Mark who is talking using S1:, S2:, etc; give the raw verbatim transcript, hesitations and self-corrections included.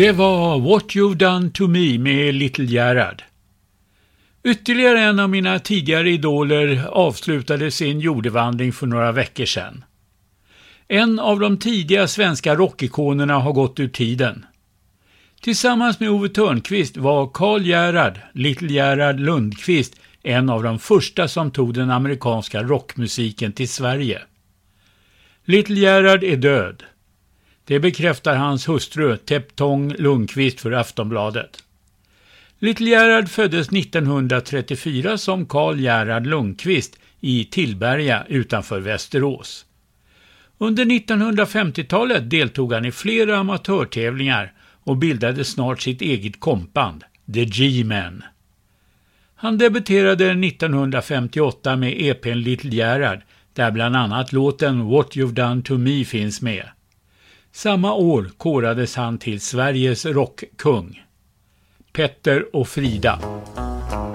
S1: Det var What You've Done To Me med Little Gerhard. Ytterligare en av mina tidigare idoler avslutade sin jordevandring för några veckor sedan. En av de tidiga svenska rockikonerna har gått ur tiden. Tillsammans med Ove Thörnqvist var Karl Gerhard, Little Gerhard Lundqvist, en av de första som tog den amerikanska rockmusiken till Sverige. Little Gerhard är död. Det bekräftar hans hustru Teptong Lundqvist för Aftonbladet. Little Gerhard föddes nittonhundratrettiofyra som Karl Gerhard Lundqvist i Tillberga utanför Västerås. Under nittonhundrafemtiotalet deltog han i flera amatörtävlingar och bildade snart sitt eget kompband, The G-Men. Han debuterade nittonhundrafemtioåtta med E P:n Little Gerhard, där bland annat låten What You've Done To Me finns med. Samma år korades han till Sveriges rockkung. Petter och Frida.